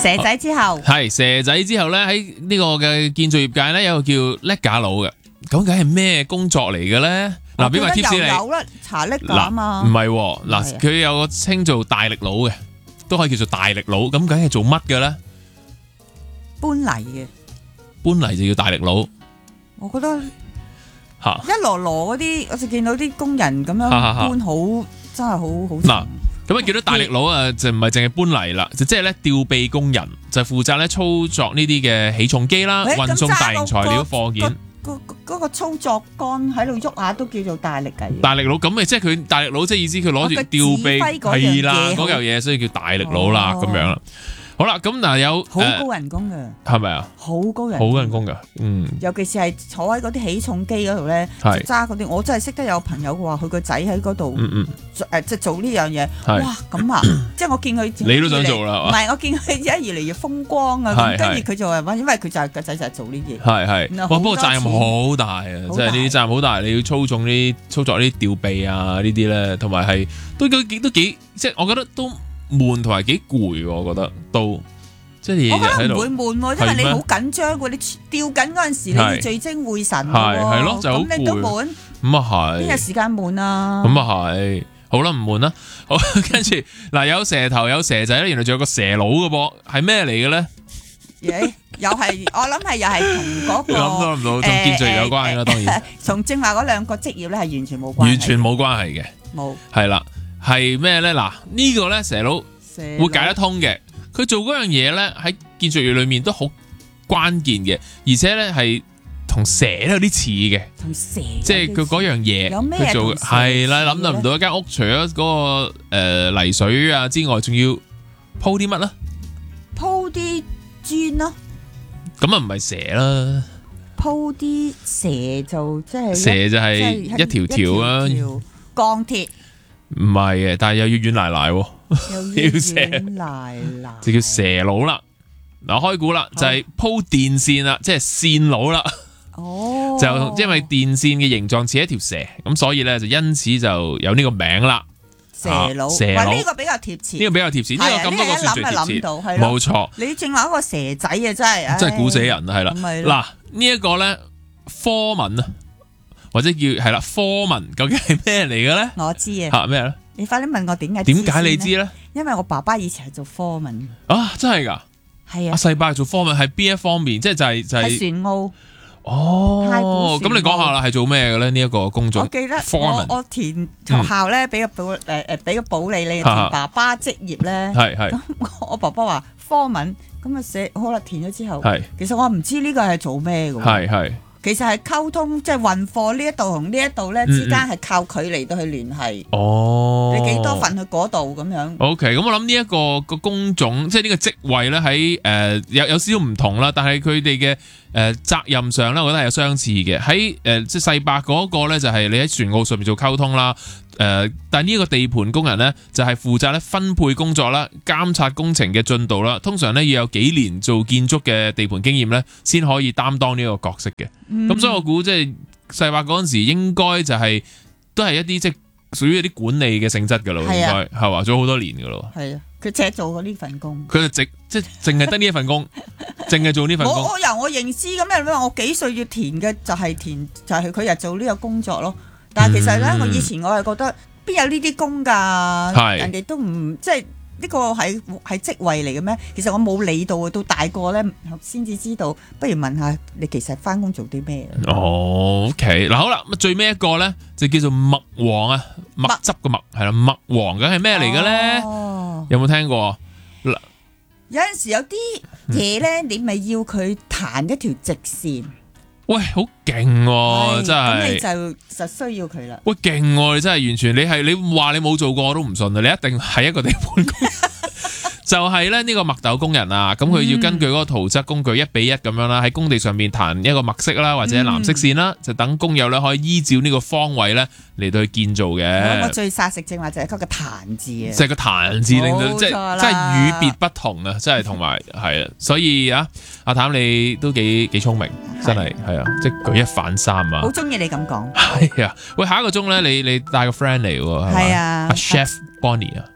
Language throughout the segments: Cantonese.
蛇仔之後係蛇仔之後咧，喺呢個嘅建造業界咧，有個叫叻架佬嘅，究竟係咩工作嚟嘅咧？嗱，俾埋 tips 你。 有啦，查叻架啊嘛。 唔係喎，嗱，佢有個稱做大力佬嘅，都可以叫做大力佬。咁究竟係做乜嘅咧？ 搬泥嘅， 搬泥就叫大力佬。 我覺得嚇一籮籮嗰啲，我就見到啲工人咁樣搬好，真係好好。 嗱，咁啊叫到大力佬啊，就唔係淨係搬泥啦，就即係咧吊臂工人，就負責咧操作呢啲嘅起重機啦，運送大型材料貨件。 嗰個操作桿喺度喐下都叫做大力㗎。 大力佬咁咪即係佢大力佬，即係意思佢攞住吊臂係啦，嗰嚿嘢，所以叫大力佬啦，咁樣啦。好啦，咁嗱有好高人工嘅， 係咪啊？ 好高人工噶， 尤其是係坐喺嗰啲起重機嗰度咧，揸嗰啲，我真係識得有朋友嘅話，佢個仔喺嗰度，即係做呢樣嘢，哇咁啊！即係我見佢， 你都想做啦？ 唔係，我見佢而家越嚟越風光啊！咁跟住佢就話，因為佢就係個仔就係做呢啲嘢， 係。不過責任好大啊！即係呢啲責任好大，你要操作呢啲吊臂啊呢啲咧，同埋係都幾，即係我覺得都悶同埋幾攰，我覺得都即係日日喺度。 我覺得唔會悶，因為你好緊張喎，你吊緊嗰陣時你要聚精會神喎， 係咯，就好攰。 咁你都悶， 咁啊係， 邊有時間悶啊？ 咁啊係，好啦，唔悶啦。好，跟住嗱有蛇頭有蛇仔咧，原來仲有個蛇佬嘅噃，係咩嚟嘅咧？ 又係我諗係又係同嗰個諗都諗唔到，同建造業有關嘅，當然。 從正話嗰兩個職業咧係完全冇關係， 完全冇關係嘅， 冇係啦。係咩咧？嗱，呢個咧蛇佬會解得通嘅。佢做嗰樣嘢咧喺建造業裏面都好關鍵嘅，而且咧係同蛇都有啲似嘅。同蛇即係佢嗰樣嘢， 有咩佢做係啦，諗唔到一間屋除咗嗰個泥水啊之外，仲要鋪啲乜咧？ 鋪啲磚咯。 咁啊唔係蛇啦。鋪啲蛇就即係蛇就係一條條啊， 鋼鐵。 唔係嘅，但係又要軟賴賴，要蛇， 就叫蛇佬啦。嗱，開估啦，就係鋪電線啦，即係線佬啦。 哦， 就因為電線嘅形狀似一條蛇，咁所以咧就因此就有呢個名啦。 蛇佬，呢個比較貼切， 呢個比較貼切，呢個咁多個算最貼切，冇錯。 你正話一個蛇仔啊， 真係估死人係啦。嗱，呢一個咧科文啊。或者叫係啦，科文究竟係咩嚟嘅咧？ 我知啊。 嚇咩咧？ 你快啲問我點解？ 點解你知咧？ 因為我爸爸以前係做科文。 啊，真係㗎？ 係啊。 阿細伯做科文係邊一方面？即係就係喺船澳。 哦，咁你講下啦，係做咩嘅咧？呢一個工作。 我記得我填學校咧，俾個保你填爸爸職業咧。係。咁我爸爸話科文，咁啊寫好啦，填咗之後。係。其實我唔知呢個係做咩嘅。係。其實係溝通，即係運貨呢一度同呢一度咧之間係靠佢嚟到去聯繫。哦，你幾多份去嗰度咁樣 ？OK， 咁我諗呢一個工種，即係呢個職位咧喺有少少唔同啦，但係佢哋嘅責任上咧，我覺得係有相似嘅。喺即係細伯嗰個咧，就係你喺船澳上面做溝通啦。但係呢一個地盤工人咧，就係負責咧分配工作啦，監察工程嘅進度啦。通常咧要有幾年做建築嘅地盤經驗咧，先可以擔當呢個角色嘅。咁所以我估即係細伯嗰陣時應該就係都係一啲即係屬於一啲管理嘅性質噶咯，應該係話咗好多年噶咯。係啊， 佢淨係做過呢份工， 佢就即係淨係得呢一份工，淨係做呢份工。 我由我認知咁樣，我幾歲要填嘅就係佢日做呢個工作咯。但係其實咧，我以前我係覺得邊有呢啲工㗎，人哋都唔即係呢個係職位嚟嘅咩？其實我冇理到，到大個咧先至知道。不如問下你其實返工做啲咩？ 哦 ，OK， 嗱好啦，咁最尾一個咧就叫做麥王啊，麥汁個麥係啦，麥王咁係咩嚟嘅咧？有冇聽過？嗱， 有陣時有啲嘢咧，你咪要佢彈一條直線。 喂，好勁喎！真係， 咁你就需要佢啦。 喂，勁喎！你真係完全，你話你冇做過我都唔信啊！你一定係一個地盤工，就係咧呢個麥豆工人啊！咁佢要根據嗰個圖則工具1比1咁樣啦，喺工地上面彈一個麥色啦，或者藍色線啦，就等工友咧可以依照呢個方位咧嚟到去建造嘅。 我最殺食正話就係嗰個彈字啊！ 即係個彈字令到即係與別不同啊！真係同埋係啊，所以啊，阿譚你都幾聰明，真係係啊，即係舉一反三啊！ 好中意你咁講。 係啊，喂，下一個鐘咧，你帶個 friend 嚟喎，係啊，阿 Chef Bonnie 啊，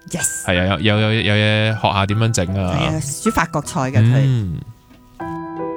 Yes， 係啊，有嘢學下點樣整啊， 係啊，煮法國菜嘅佢。